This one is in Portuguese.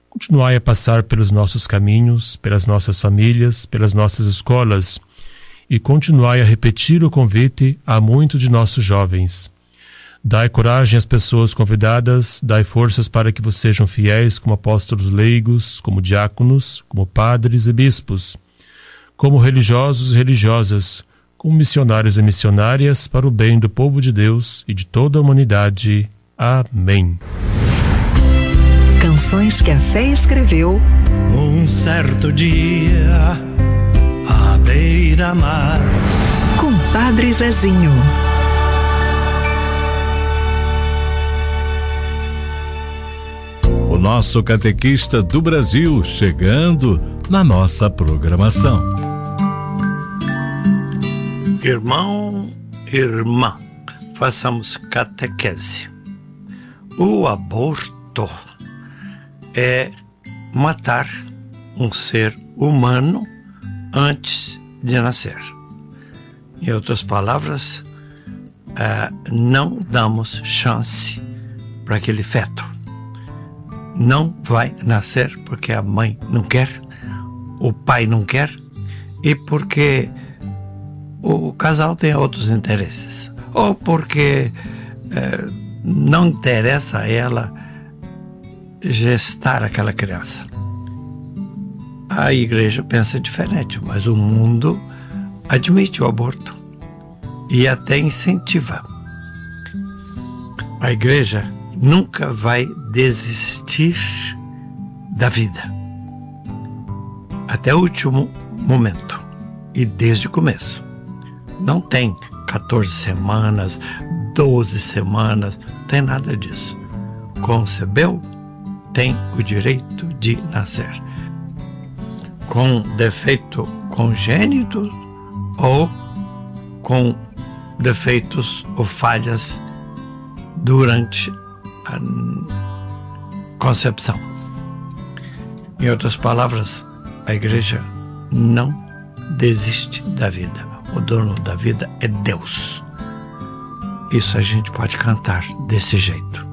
continuai a passar pelos nossos caminhos, pelas nossas famílias, pelas nossas escolas, e continuai a repetir o convite a muitos de nossos jovens. Dai coragem às pessoas convidadas, dai forças para que vocês sejam fiéis como apóstolos leigos, como diáconos, como padres e bispos, como religiosos e religiosas, como missionários e missionárias para o bem do povo de Deus e de toda a humanidade. Amém. Canções que a fé escreveu. Um certo dia, à beira-mar, Com Padre Zezinho. O nosso catequista do Brasil chegando na nossa programação. irmão, irmã, façamos catequese. O aborto é matar um ser humano antes de nascer. Em outras palavras, não damos chance para aquele feto. Não vai nascer porque a mãe não quer, o pai não quer e porque o casal tem outros interesses. Ou porque não interessa a ela gestar aquela criança. A igreja pensa diferente, mas o mundo admite o aborto e até incentiva. A igreja nunca vai desistir da vida até o último momento e desde o começo. Não tem 14 semanas, 12 semanas, não tem nada disso. Concebeu, tem o direito de nascer. Com defeito congênito ou com defeitos ou falhas durante a concepção. Em outras palavras, a igreja não desiste da vida. O dono da vida é Deus. Isso a gente pode cantar desse jeito.